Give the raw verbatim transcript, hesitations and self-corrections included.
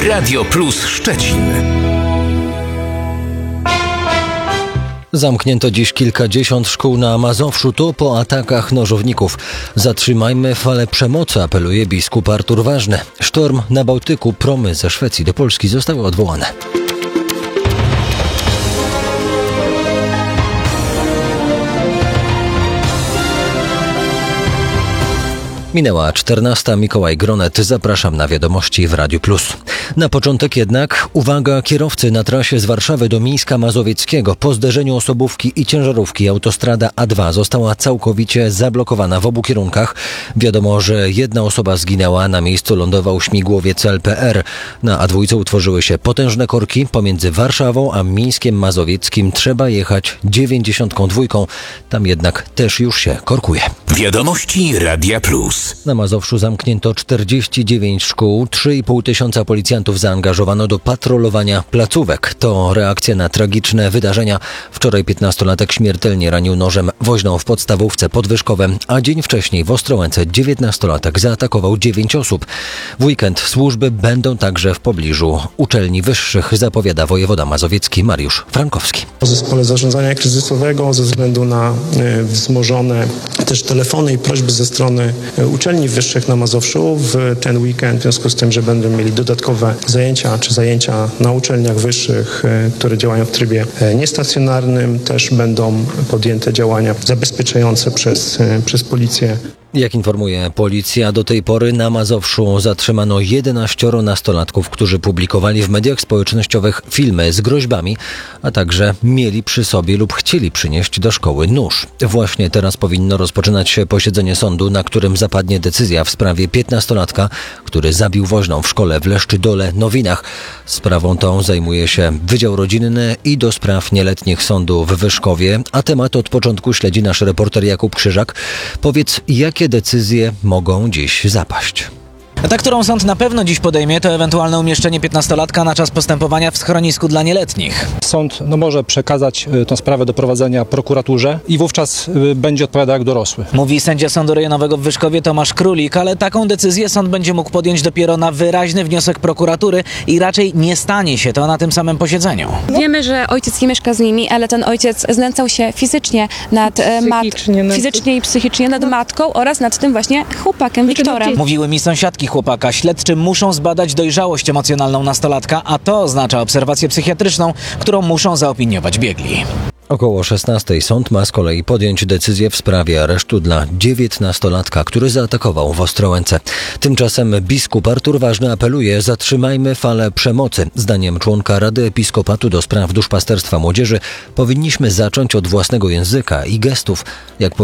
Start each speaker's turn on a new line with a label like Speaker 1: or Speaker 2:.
Speaker 1: Radio Plus Szczecin.
Speaker 2: Zamknięto dziś kilkadziesiąt szkół na Mazowszu, to po atakach nożowników. Zatrzymajmy falę przemocy, apeluje biskup Artur Ważny. Sztorm na Bałtyku, promy ze Szwecji do Polski zostały odwołane. Minęła czternasta, Mikołaj Gronet, zapraszam na wiadomości w Radiu Plus. Na początek jednak uwaga, kierowcy na trasie z Warszawy do Mińska Mazowieckiego. Po zderzeniu osobówki i ciężarówki autostrada A dwa została całkowicie zablokowana w obu kierunkach. Wiadomo, że jedna osoba zginęła, na miejscu lądował śmigłowiec L P R. Na A dwa utworzyły się potężne korki. Pomiędzy Warszawą a Mińskiem Mazowieckim trzeba jechać dziewięćdziesiątką dwójką. Tam jednak też już się korkuje.
Speaker 1: Wiadomości Radia Plus.
Speaker 2: Na Mazowszu zamknięto czterdzieści dziewięć szkół, trzy i pół tysiąca policjantów zaangażowano do patrolowania placówek. To reakcja na tragiczne wydarzenia. Wczoraj piętnastolatek śmiertelnie ranił nożem woźną w podstawówce Podwyżkowem, a dzień wcześniej w Ostrołęce dziewiętnastolatek zaatakował dziewięć osób. W weekend służby będą także w pobliżu uczelni wyższych, zapowiada wojewoda mazowiecki Mariusz Frankowski.
Speaker 3: W zespole zarządzania kryzysowego ze względu na wzmożone też telefony i prośby ze strony uczelni wyższych na Mazowszu w ten weekend, w związku z tym, że będą mieli dodatkowe zajęcia czy zajęcia na uczelniach wyższych, które działają w trybie niestacjonarnym, też będą podjęte działania zabezpieczające przez, przez policję.
Speaker 2: Jak informuje policja, do tej pory na Mazowszu zatrzymano jedenaścioro nastolatków, którzy publikowali w mediach społecznościowych filmy z groźbami, a także mieli przy sobie lub chcieli przynieść do szkoły nóż. Właśnie teraz powinno rozpoczynać się posiedzenie sądu, na którym zapadnie decyzja w sprawie piętnastolatka, który zabił woźną w szkole w Leszczydole Nowinach. Sprawą tą zajmuje się Wydział Rodzinny i do spraw nieletnich sądu w Wyszkowie, a temat od początku śledzi nasz reporter Jakub Krzyżak. Powiedz, jakie decyzje mogą dziś zapaść?
Speaker 4: Ta, którą sąd na pewno dziś podejmie, to ewentualne umieszczenie piętnastolatka na czas postępowania w schronisku dla nieletnich.
Speaker 5: Sąd no, może przekazać y, tę sprawę do prowadzenia prokuraturze i wówczas y, będzie odpowiadał jak dorosły.
Speaker 4: Mówi sędzia Sądu Rejonowego w Wyszkowie Tomasz Królik, ale taką decyzję sąd będzie mógł podjąć dopiero na wyraźny wniosek prokuratury i raczej nie stanie się to na tym samym posiedzeniu.
Speaker 6: Wiemy, że ojciec nie mieszka z nimi, ale ten ojciec znęcał się fizycznie nad matką, fizycznie i psychicznie nad matką oraz nad tym właśnie chłopakiem Wiktorem.
Speaker 4: Mówiły mi sąsiadki chłopaka. Śledczy muszą zbadać dojrzałość emocjonalną nastolatka, a to oznacza obserwację psychiatryczną, którą muszą zaopiniować biegli.
Speaker 2: Około szesnastej sąd ma z kolei podjąć decyzję w sprawie aresztu dla dziewiętnastolatka, który zaatakował w Ostrołęce. Tymczasem biskup Artur Ważny apeluje: zatrzymajmy falę przemocy. Zdaniem członka Rady Episkopatu do spraw duszpasterstwa młodzieży powinniśmy zacząć od własnego języka i gestów. Jak